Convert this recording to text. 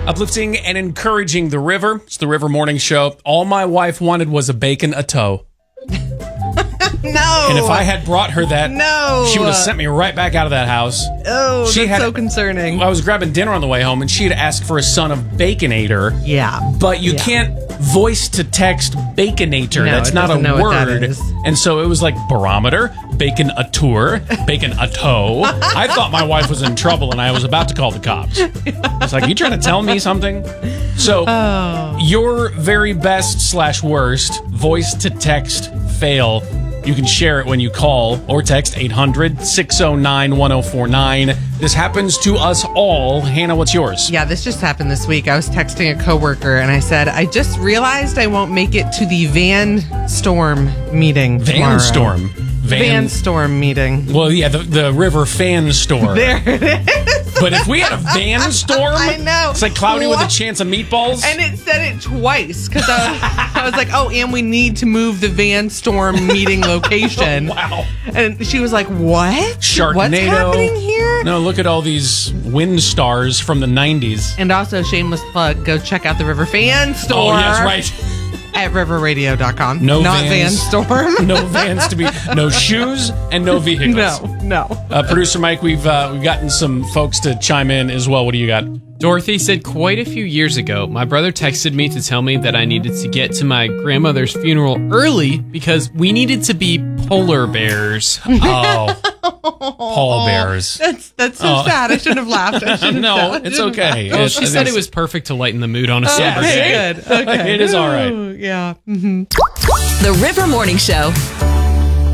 Uplifting and encouraging the river. It's the River Morning Show. All my wife wanted was a bacon a toe. No. And if I had brought her that, no, she would have sent me right back out of that house. Oh, that's so concerning. I was grabbing dinner on the way home, and she had asked for a son of Baconator. Yeah. But you can't voice to text Baconator. No, That's not a know word. What that is. And so it was like barometer, bacon a tour, bacon a toe. I thought my wife was in trouble, and I was about to call the cops. It's like, you trying to tell me something? So your very best / worst voice to text fail. You can share it when you call or text 800-609-1049. This happens to us all. Hannah, what's yours? Yeah, this just happened this week. I was texting a coworker and I said, I just realized I won't make it to the Van Storm meeting tomorrow. Van Storm meeting. Well, yeah, the River Fan Store. There it is. But if we had a Van Storm, I know. It's like cloudy with a chance of meatballs. And it said it twice because I was like, oh, and we need to move the Van Storm meeting location. Wow. And she was like, what? Sharknado. What's happening here? No, look at all these wind stars from the 90s. And also, shameless plug, go check out the River Fan Store. Oh, yes, right. At riverradio.com. No Not vans. Van Storm. No vans to be, no shoes and no vehicles. No. Producer Mike, we've gotten some folks to chime in as well. What do you got? Dorothy said, quite a few years ago, my brother texted me to tell me that I needed to get to my grandmother's funeral early because we needed to be polar bears. Oh, Paul Bears. That's so sad. I shouldn't have laughed. No, it's okay. Well, she said it was perfect to lighten the mood on a somber day. Good. Okay. It is all right. Ooh, yeah. Mm-hmm. The River Morning Show.